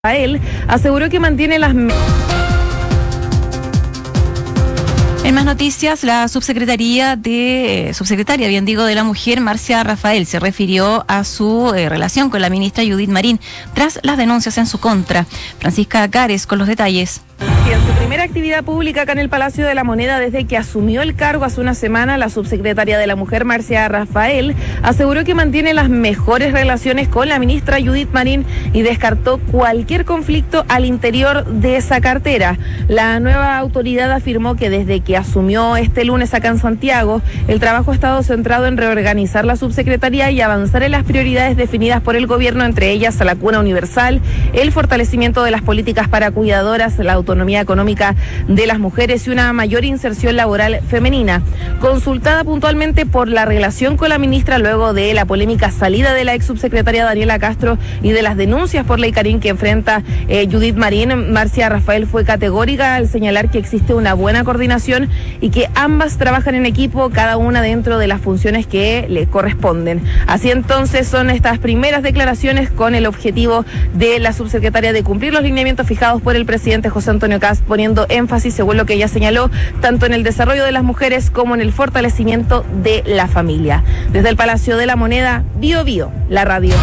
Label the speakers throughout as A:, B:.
A: Él aseguró que mantiene las...
B: En más noticias, la subsecretaria de la Mujer, Marcia Rafael, se refirió a su relación con la ministra Judith Marín tras las denuncias en su contra. Francisca Cares con los detalles.
A: Y en su primera actividad pública acá en el Palacio de la Moneda, desde que asumió el cargo hace una semana, la subsecretaria de la Mujer, Marcia Rafael, aseguró que mantiene las mejores relaciones con la ministra Judith Marín y descartó cualquier conflicto al interior de esa cartera. La nueva autoridad afirmó que desde que asumió este lunes acá en Santiago, el trabajo ha estado centrado en reorganizar la subsecretaría y avanzar en las prioridades definidas por el gobierno, entre ellas la cuna universal, el fortalecimiento de las políticas para cuidadoras, la autonomía económica de las mujeres y una mayor inserción laboral femenina. Consultada puntualmente por la relación con la ministra luego de la polémica salida de la ex subsecretaria Daniela Castro y de las denuncias por ley Karin que enfrenta Judith Marín, Marcia Rafael fue categórica al señalar que existe una buena coordinación y que ambas trabajan en equipo, cada una dentro de las funciones que le corresponden. Así entonces son estas primeras declaraciones con el objetivo de la subsecretaria de cumplir los lineamientos fijados por el presidente José Antonio Kast, poniendo énfasis, según lo que ella señaló, tanto en el desarrollo de las mujeres como en el fortalecimiento de la familia. Desde el Palacio de la Moneda, Bio Bio, la radio.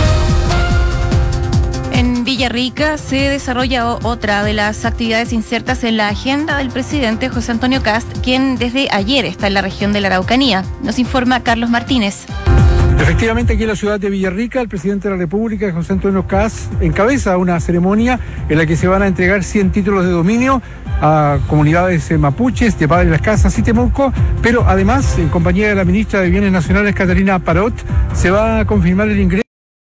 B: En Villarrica se desarrolla otra de las actividades insertas en la agenda del presidente José Antonio Kast, quien desde ayer está en la región de la Araucanía. Nos informa Carlos Martínez.
C: Efectivamente, aquí en la ciudad de Villarrica, el presidente de la República, José Antonio Kast, encabeza una ceremonia en la que se van a entregar 100 títulos de dominio a comunidades mapuches de Padre Las Casas y Temuco, pero además, en compañía de la ministra de Bienes Nacionales, Catalina Parot, se va a confirmar el ingreso